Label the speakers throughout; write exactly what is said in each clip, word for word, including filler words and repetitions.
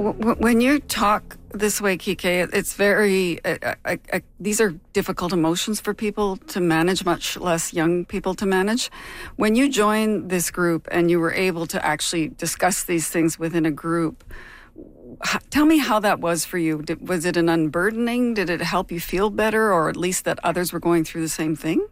Speaker 1: W- When you talk this way, Kike, it's very, uh, uh, uh, these are difficult emotions for people to manage, much less young people to manage. When you joined this group and you were able to actually discuss these things within a group, h- tell me how that was for you. Did, was it an unburdening? Did it help you feel better, or at least that others were going through the same thing?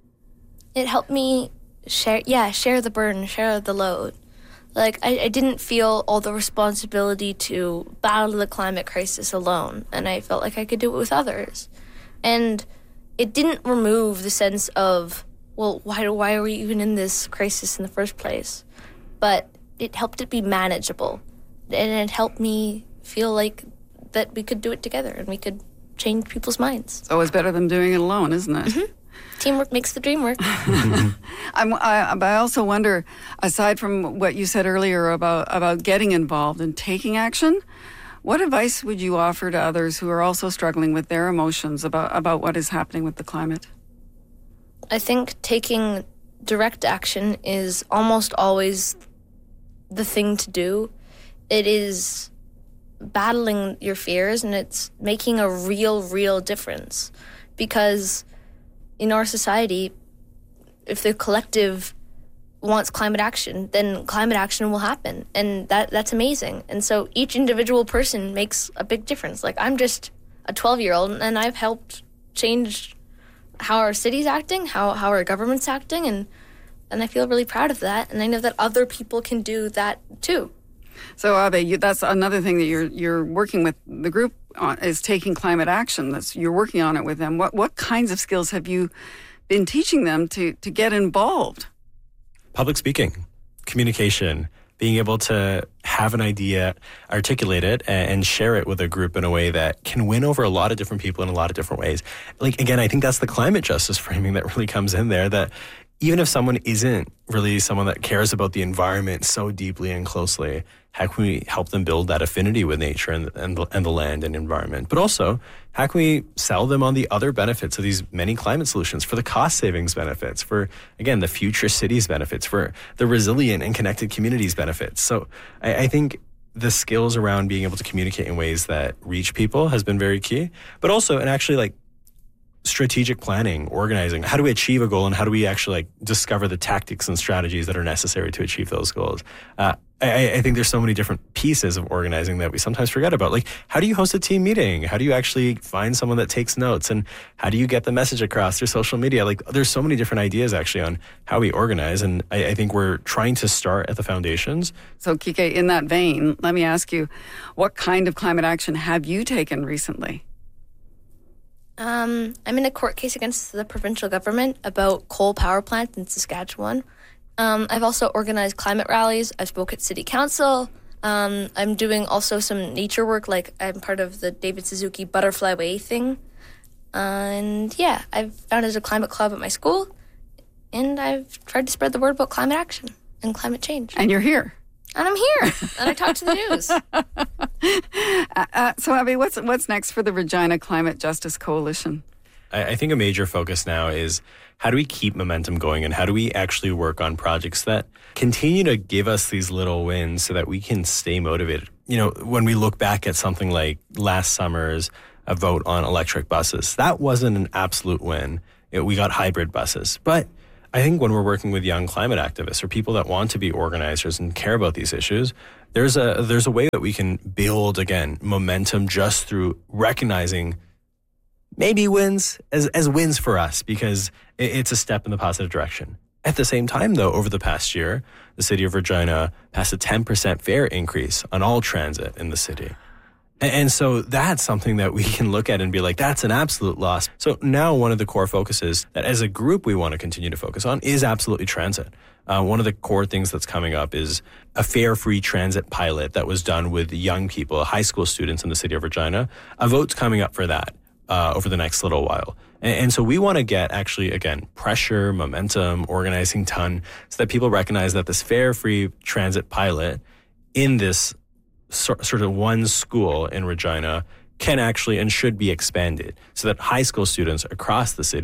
Speaker 2: It helped me share, yeah, share the burden, share the load. Like, I, I didn't feel all the responsibility to battle the climate crisis alone, and I felt like I could do it with others. And it didn't remove the sense of, well, why, why are we even in this crisis in the first place? But it helped it be manageable, and it helped me feel like that we could do it together, and we could change people's minds.
Speaker 1: It's always better than doing it alone, isn't it?
Speaker 2: Mm-hmm. Teamwork makes the dream work.
Speaker 1: I'm, I, but I also wonder, aside from what you said earlier about, about getting involved and taking action, what advice would you offer to others who are also struggling with their emotions about, about what is happening with the climate?
Speaker 2: I think taking direct action is almost always the thing to do. It is battling your fears, and it's making a real, real difference. Because in our society, if the collective wants climate action, then climate action will happen. And that that's amazing. And so each individual person makes a big difference. Like, I'm just a twelve-year-old, and I've helped change how our city's acting, how, how our government's acting, and, and I feel really proud of that. And I know that other people can do that too.
Speaker 1: So, Abe, you, that's another thing that you're you're working with the group on, is taking climate action. That's you're working on it with them. What what kinds of skills have you been teaching them to to get involved?
Speaker 3: Public speaking, communication, being able to have an idea, articulate it, and share it with a group in a way that can win over a lot of different people in a lot of different ways. Like, again, I think that's the climate justice framing that really comes in there, that even if someone isn't really someone that cares about the environment so deeply and closely, how can we help them build that affinity with nature and, and, the, and the land and environment? But also, how can we sell them on the other benefits of these many climate solutions, for the cost savings benefits, for, again, the future cities benefits, for the resilient and connected communities benefits? So I, I think the skills around being able to communicate in ways that reach people has been very key. But also, and actually, like, strategic planning, organizing. How do we achieve a goal, and how do we actually like discover the tactics and strategies that are necessary to achieve those goals? Uh, I, I think there's so many different pieces of organizing that we sometimes forget about. Like, how do you host a team meeting? How do you actually find someone that takes notes? And how do you get the message across through social media? Like, there's so many different ideas actually on how we organize. And I, I think we're trying to start at the foundations.
Speaker 1: So, Kike, in that vein, let me ask you, what kind of climate action have you taken recently?
Speaker 2: Um, I'm in a court case against the provincial government about coal power plants in Saskatchewan. Um, I've also organized climate rallies. I've spoke at city council. Um, I'm doing also some nature work, like I'm part of the David Suzuki Butterfly Way thing. Uh, and yeah, I've founded a climate club at my school, and I've tried to spread the word about climate action and climate change.
Speaker 1: And you're here.
Speaker 2: And I'm here, and I talk to the news.
Speaker 1: uh, uh, so, Abby, what's what's next for the Regina Climate Justice Coalition?
Speaker 3: I, I think a major focus now is how do we keep momentum going, and how do we actually work on projects that continue to give us these little wins so that we can stay motivated. You know, when we look back at something like last summer's a vote on electric buses, that wasn't an absolute win. It, we got hybrid buses, but I think when we're working with young climate activists or people that want to be organizers and care about these issues, there's a there's a way that we can build, again, momentum just through recognizing maybe wins as, as wins for us, because it, it's a step in the positive direction. At the same time, though, over the past year, the city of Regina passed a ten percent fare increase on all transit in the city. And so that's something that we can look at and be like, that's an absolute loss. So now one of the core focuses that as a group we want to continue to focus on is absolutely transit. Uh, one of the core things that's coming up is a fare-free transit pilot that was done with young people, high school students in the city of Regina. A vote's coming up for that uh, over the next little while. And, and so we want to get actually, again, pressure, momentum, organizing ton, so that people recognize that this fare-free transit pilot in this sort of one school in Regina can actually and should be expanded so that high school students across the city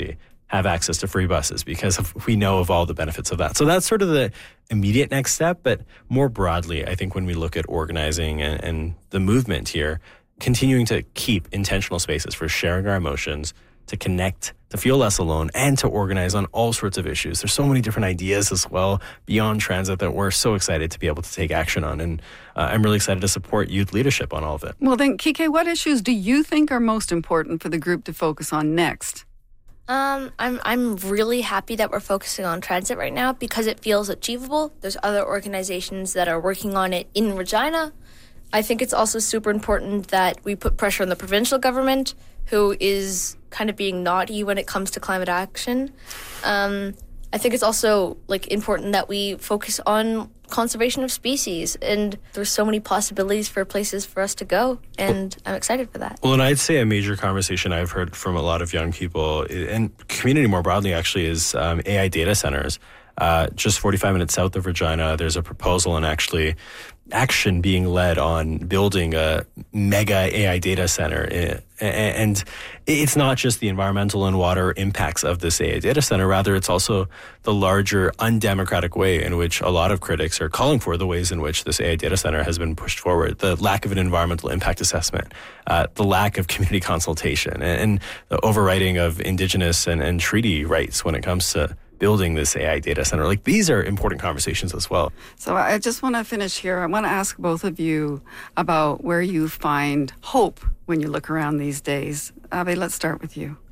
Speaker 3: have access to free buses because of, we know of all the benefits of that. So that's sort of the immediate next step. But more broadly, I think when we look at organizing and, and the movement here, continuing to keep intentional spaces for sharing our emotions, to connect, to feel less alone, and to organize on all sorts of issues. There's so many different ideas as well beyond transit that we're so excited to be able to take action on. And uh, I'm really excited to support youth leadership on all of it.
Speaker 1: Well then, Kike, what issues do you think are most important for the group to focus on next?
Speaker 2: Um, I'm I'm really happy that we're focusing on transit right now because it feels achievable. There's other organizations that are working on it in Regina. I think it's also super important that we put pressure on the provincial government, who is kind of being naughty when it comes to climate action. Um, I think it's also like important that we focus on conservation of species, and there's so many possibilities for places for us to go, and I'm excited for that.
Speaker 3: Well, and I'd say a major conversation I've heard from a lot of young people and community more broadly actually is um, A I data centers. Uh, just forty-five minutes south of Regina, there's a proposal and actually action being led on building a mega A I data center. And it's not just the environmental and water impacts of this A I data center. Rather, it's also the larger undemocratic way in which a lot of critics are calling for the ways in which this A I data center has been pushed forward. The lack of an environmental impact assessment, uh, the lack of community consultation, and, and the overriding of Indigenous and, and treaty rights when it comes to building this A I data center. Like, these are important conversations as well.
Speaker 1: So I just want to finish here. I want to ask both of you about where you find hope when you look around these days. Abe, let's start with you.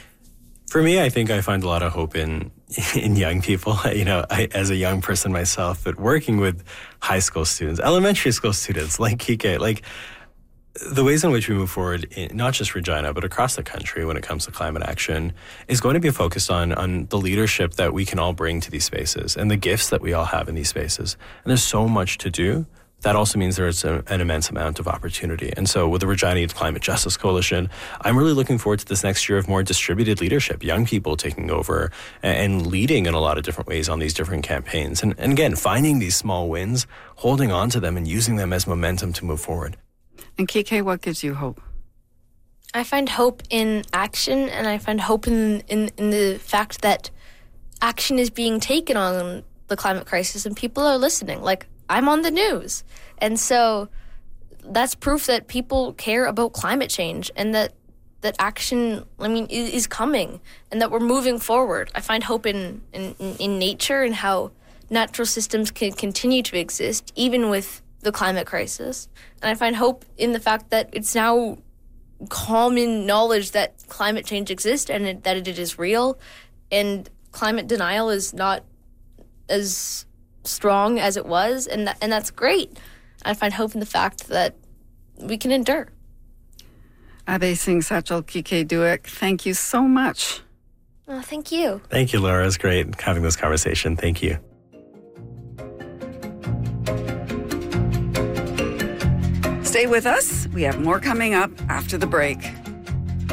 Speaker 3: For me, I think I find a lot of hope in in young people. You know, I, as a young person myself, but working with high school students, elementary school students like Kike, like the ways in which we move forward, in not just Regina, but across the country when it comes to climate action is going to be focused on, on the leadership that we can all bring to these spaces and the gifts that we all have in these spaces. And there's so much to do. That also means there's a, an immense amount of opportunity. And so with the Regina Youth Climate Justice Coalition, I'm really looking forward to this next year of more distributed leadership, young people taking over and, and leading in a lot of different ways on these different campaigns. And, and again, finding these small wins, holding on to them and using them as momentum to move forward.
Speaker 1: And Kike, what gives you hope?
Speaker 2: I find hope in action, and I find hope in, in, in the fact that action is being taken on the climate crisis and people are listening. Like, I'm on the news. And so that's proof that people care about climate change and that, that action, I mean, is, is coming and that we're moving forward. I find hope in, in, in nature and how natural systems can continue to exist even with the climate crisis. And I find hope in the fact that it's now common knowledge that climate change exists and it, that it is real, and climate denial is not as strong as it was, and that, and that's great. I find hope in the fact that we can endure.
Speaker 1: Abe Singh Sachal, Kike Duick, thank you so much.
Speaker 2: Oh, thank you.
Speaker 3: Thank you, Laura. It's great having this conversation. Thank you.
Speaker 1: Stay with us. We have more coming up after the break.